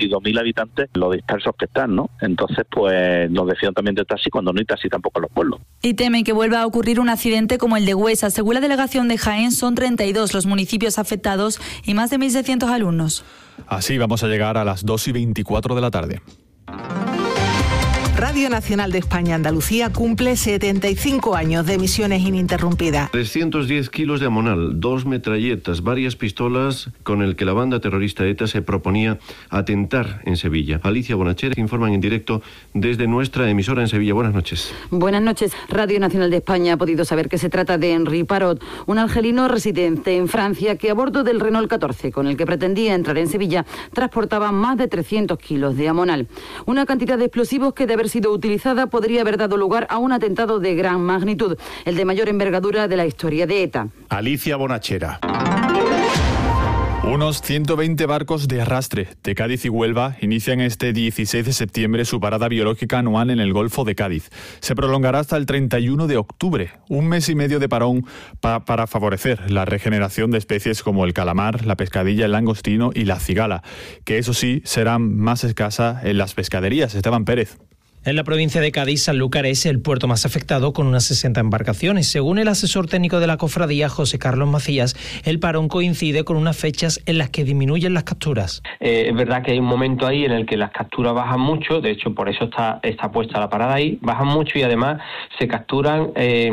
22.000 habitantes, lo dispersos que están, ¿no? Entonces, pues nos decían también de taxi cuando no hay taxi tampoco en los pueblos. Y temen que vuelva a ocurrir un accidente como el de Huesa. Según la delegación de Jaén, son 32 los municipios afectados y más de 1.600 alumnos. Así vamos a llegar a las 2:24 de la tarde. Radio Nacional de España Andalucía cumple 75 años de emisiones ininterrumpidas. 310 kilos de amonal, 2 metralletas, varias pistolas con el que la banda terrorista ETA se proponía atentar en Sevilla. Alicia Bonachera, que informan en directo desde nuestra emisora en Sevilla. Buenas noches. Buenas noches. Radio Nacional de España ha podido saber que se trata de Henri Parot, un argelino residente en Francia que a bordo del Renault 14, con el que pretendía entrar en Sevilla, transportaba más de 300 kilos de amonal. Una cantidad de explosivos que de haber sido utilizada podría haber dado lugar a un atentado de gran magnitud, el de mayor envergadura de la historia de ETA. Alicia Bonachera. Unos 120 barcos de arrastre de Cádiz y Huelva inician este 16 de septiembre su parada biológica anual en el Golfo de Cádiz. Se prolongará hasta el 31 de octubre, un mes y medio de parón para favorecer la regeneración de especies como el calamar, la pescadilla, el langostino y la cigala, que eso sí serán más escasas en las pescaderías. Esteban Pérez. En la provincia de Cádiz, Sanlúcar es el puerto más afectado con unas 60 embarcaciones. Según el asesor técnico de la cofradía, José Carlos Macías, el parón coincide con unas fechas en las que disminuyen las capturas. Es verdad que hay un momento ahí en el que las capturas bajan mucho, de hecho por eso está puesta la parada ahí, bajan mucho y además se capturan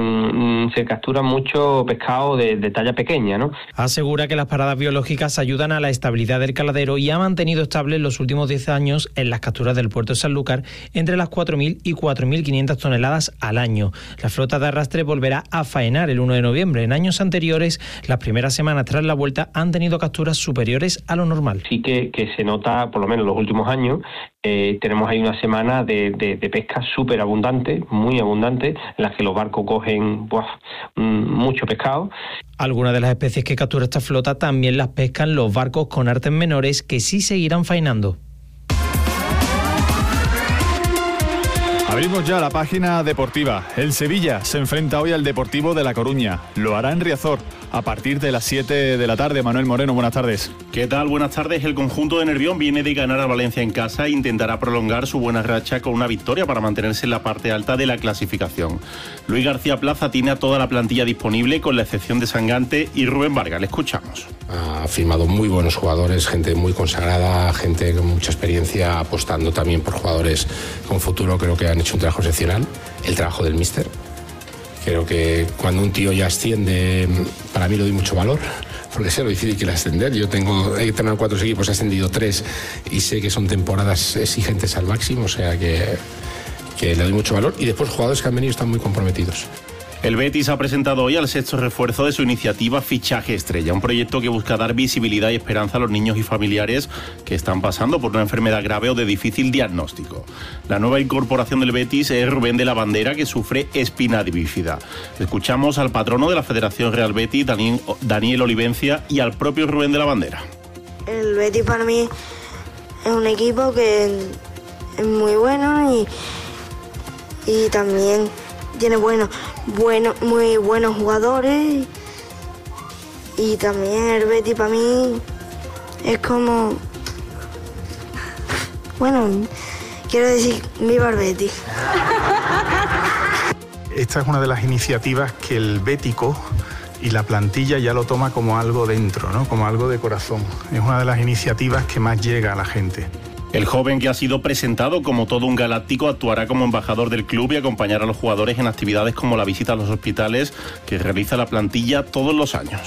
mucho pescado de talla pequeña, ¿no? Asegura que las paradas biológicas ayudan a la estabilidad del caladero y ha mantenido estable en los últimos 10 años en las capturas del puerto de Sanlúcar entre las 4.000 y 4.500 toneladas al año. La flota de arrastre volverá a faenar el 1 de noviembre. En años anteriores, las primeras semanas tras la vuelta han tenido capturas superiores a lo normal. Sí que se nota, por lo menos en los últimos años, tenemos ahí una semana de pesca súper abundante, muy abundante, en las que los barcos cogen mucho pescado. Algunas de las especies que captura esta flota también las pescan los barcos con artes menores que sí seguirán faenando. Abrimos ya la página deportiva. El Sevilla se enfrenta hoy al Deportivo de La Coruña. Lo hará en Riazor a partir de las 7 de la tarde. Manuel Moreno, buenas tardes. ¿Qué tal? Buenas tardes. El conjunto de Nervión viene de ganar a Valencia en casa e intentará prolongar su buena racha con una victoria para mantenerse en la parte alta de la clasificación. Luis García Plaza tiene a toda la plantilla disponible con la excepción de Sangante y Rubén Vargas. Le escuchamos. Ha firmado muy buenos jugadores, gente muy consagrada, gente con mucha experiencia, apostando también por jugadores con futuro. Creo que han hecho un trabajo excepcional. El trabajo del míster. Creo que cuando un tío ya asciende, para mí le doy mucho valor, porque sé lo difícil que es ascender. He entrenado 4 equipos, he ascendido 3 y sé que son temporadas exigentes al máximo, o sea que le doy mucho valor. Y después jugadores que han venido están muy comprometidos. El Betis ha presentado hoy al 6º refuerzo de su iniciativa Fichaje Estrella, un proyecto que busca dar visibilidad y esperanza a los niños y familiares que están pasando por una enfermedad grave o de difícil diagnóstico. La nueva incorporación del Betis es Rubén de la Bandera, que sufre espina bífida. Escuchamos al patrono de la Federación Real Betis, Daniel Olivencia, y al propio Rubén de la Bandera. El Betis para mí es un equipo que es muy bueno y también tiene muy buenos jugadores y también el Betis para mí es como, quiero decir, viva el Betis. Esta es una de las iniciativas que el bético y la plantilla ya lo toma como algo dentro, ¿no? Como algo de corazón. Es una de las iniciativas que más llega a la gente. El joven, que ha sido presentado como todo un galáctico, actuará como embajador del club y acompañará a los jugadores en actividades como la visita a los hospitales que realiza la plantilla todos los años.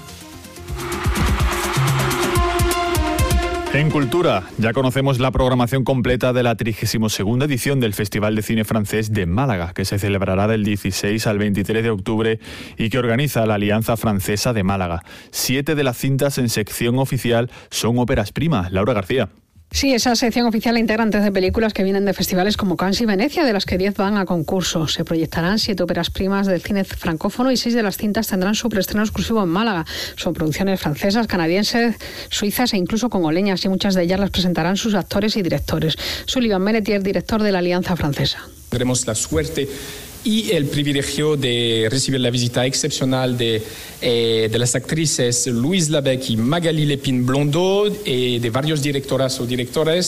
En Cultura, ya conocemos la programación completa de la 32ª edición del Festival de Cine Francés de Málaga, que se celebrará del 16 al 23 de octubre y que organiza la Alianza Francesa de Málaga. 7 de las cintas en sección oficial son óperas primas. Laura García. Sí, esa sección oficial integra integrantes de películas que vienen de festivales como Cannes y Venecia, de las que 10 van a concurso. Se proyectarán 7 óperas primas del cine francófono y 6 de las cintas tendrán su preestreno exclusivo en Málaga. Son producciones francesas, canadienses, suizas e incluso congoleñas, y muchas de ellas las presentarán sus actores y directores. Sullivan Meletier, director de la Alianza Francesa. Tendremos la suerte y el privilegio de recibir la visita excepcional de las actrices Louise Labec y Magali Lépine-Blondeau y de varios directoras o directores